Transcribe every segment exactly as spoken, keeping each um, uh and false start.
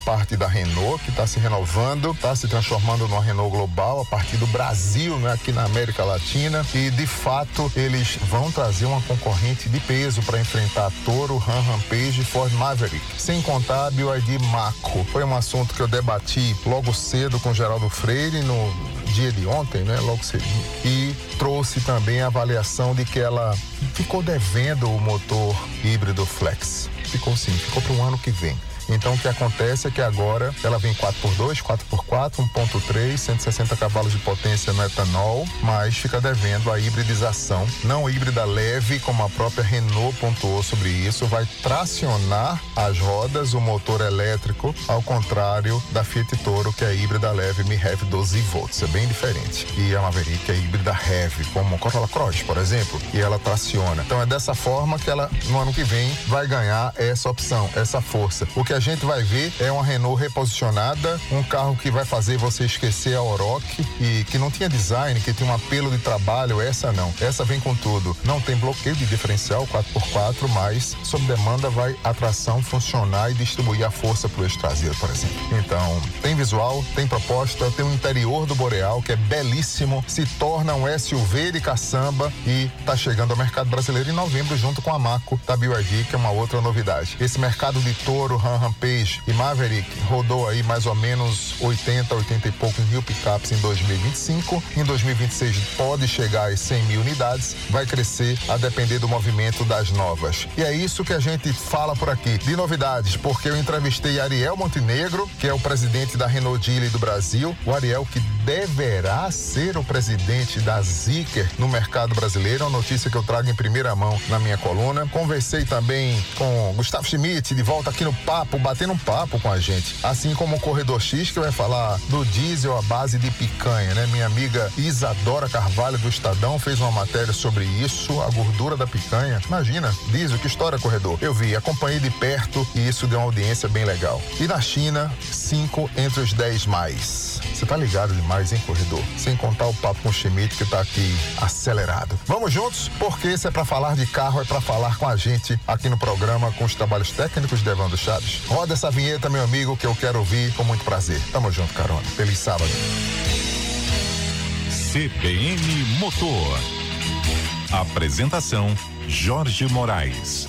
parte da Renault, que está se renovando, está se transformando numa Renault global a partir do Brasil, né, aqui na América Latina, e de fato eles vão trazer uma concorrente de peso para enfrentar a Toro, Ram Rampage e Ford Maverick, sem contar a B Y D Mako. Foi um assunto que eu debati logo cedo com o Geraldo Freire no dia de ontem, né, logo cedo, e trouxe também a avaliação de que ela ficou devendo o motor híbrido flex. Ficou sim, ficou para o ano que vem. Então o que acontece é que agora ela vem quatro por dois, quatro por quatro, um ponto três, cento e sessenta cavalos de potência no etanol, mas fica devendo a hibridização, não híbrida leve, como a própria Renault pontuou sobre isso, vai tracionar as rodas, o motor elétrico, ao contrário da Fiat Toro, que é híbrida leve Mi Heavy doze volts, é bem diferente. E a Maverick é híbrida heavy, como a Corolla Cross, por exemplo, e ela traciona. Então é dessa forma que ela, no ano que vem, vai ganhar essa opção, essa força. O que a gente vai ver é uma Renault reposicionada, um carro que vai fazer você esquecer a Oroch e que não tinha design, que tinha um apelo de trabalho. Essa não, essa vem com tudo. Não tem bloqueio de diferencial quatro por quatro, mas sob demanda vai a tração funcionar e distribuir a força para o eixo traseiro, por exemplo. Então, tem visual, tem proposta, tem o interior do Boreal, que é belíssimo, se torna um S U V de caçamba e está chegando ao mercado brasileiro em novembro junto com a Mako da B Y D, que é uma outra novidade. Esse mercado de Toro, Ram Rampage e Maverick rodou aí mais ou menos oitenta, oitenta e poucos mil picapes em dois mil e vinte e cinco. Em dois mil e vinte e seis pode chegar às cem mil unidades, vai crescer a depender do movimento das novas. E é isso que a gente fala por aqui, de novidades, porque eu entrevistei Ariel Montenegro, que é o presidente da Renault Geely do Brasil, o Ariel que deverá ser o presidente da Zeekr no mercado brasileiro, é uma notícia que eu trago em primeira mão na minha coluna. Conversei também com Gustavo Schmidt, de volta aqui no Papo, batendo um papo com a gente, assim como o Corredor X, que vai falar do diesel à base de picanha, né? Minha amiga Isadora Carvalho do Estadão fez uma matéria sobre isso, a gordura da picanha. Imagina, diesel, que história, Corredor? Eu vi, acompanhei de perto e isso deu uma audiência bem legal. E na China, cinco entre os dez mais. Você tá ligado demais, hein, Corredor? Sem contar o papo com o Schmidt, que tá aqui acelerado. Vamos juntos, porque se é pra falar de carro, é pra falar com a gente aqui no programa, com os trabalhos técnicos de Evandro Chaves. Roda essa vinheta, meu amigo, que eu quero ouvir com muito prazer. Tamo junto, carona. Feliz sábado. C B N Motor. Apresentação: Jorge Moraes.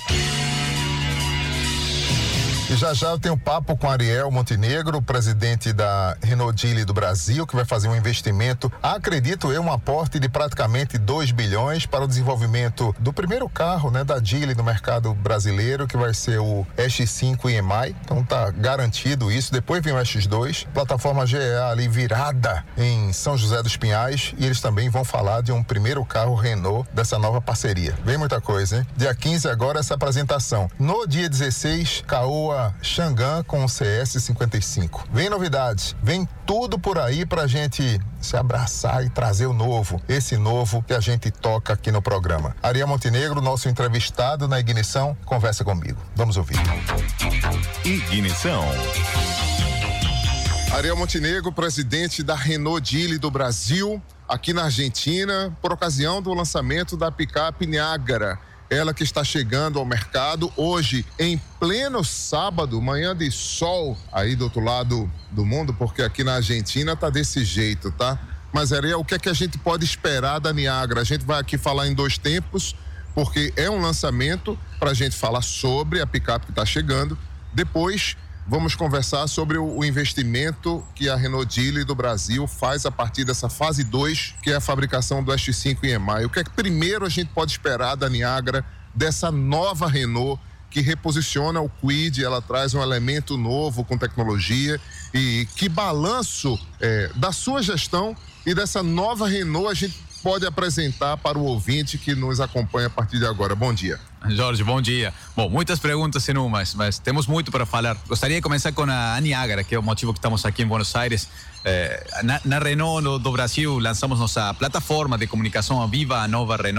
E já já eu tenho papo com Ariel Montenegro, presidente da Renault Geely do Brasil, que vai fazer um investimento, acredito eu, um aporte de praticamente dois bilhões para o desenvolvimento do primeiro carro, né, da Geely no mercado brasileiro, que vai ser o E X cinco I M I. Então tá garantido isso. Depois vem o E X dois, plataforma G E A ali virada em São José dos Pinhais, e eles também vão falar de um primeiro carro Renault dessa nova parceria. Vem muita coisa, hein? Dia quinze agora essa apresentação. No dia dezesseis, Caoa Xangan com o C S cinquenta e cinco. Vem novidades, vem tudo por aí pra gente se abraçar e trazer o novo, esse novo que a gente toca aqui no programa. Ariel Montenegro, nosso entrevistado na Ignição, conversa comigo. Vamos ouvir. Ignição. Ariel Montenegro, presidente da Renault Geely do Brasil, aqui na Argentina, por ocasião do lançamento da picape Niagara. Ela que está chegando ao mercado hoje, em pleno sábado, manhã de sol, aí do outro lado do mundo, porque aqui na Argentina tá desse jeito, tá? Mas, Ariel, o que é que a gente pode esperar da Niagara? A gente vai aqui falar em dois tempos, porque é um lançamento para a gente falar sobre a picape que está chegando. Depois, vamos conversar sobre o investimento que a Renault Geely do Brasil faz a partir dessa fase dois, que é a fabricação do E X cinco I M I. O que é que primeiro a gente pode esperar da Niagara, dessa nova Renault que reposiciona o Kwid? Ela traz um elemento novo com tecnologia. E que balanço é, da sua gestão e dessa nova Renault a gente pode apresentar para o ouvinte que nos acompanha a partir de agora? Bom dia. Jorge, bom dia. Bom, muitas perguntas em uma, mas temos muito para falar. Gostaria de começar com a Niagara, que é o motivo que estamos aqui em Buenos Aires. Eh, na, na Renault do, do Brasil lançamos nossa plataforma de comunicação Viva a Nova Renault,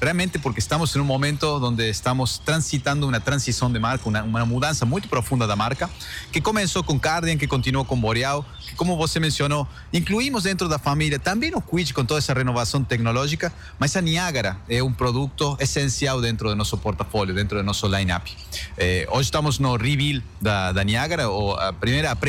realmente porque estamos en un momento donde estamos transitando una transición de marca, una, una mudança muito profunda da marca, que começou com Kardian, que continuou com Boreal, que, como você mencionou, incluímos dentro da família também o Quid com toda essa renovação tecnológica, mas a Niagara é um produto essencial dentro do nosso portfólio, dentro do nosso line-up. Eh, hoje estamos no reveal da, da Niagara, ou a primeira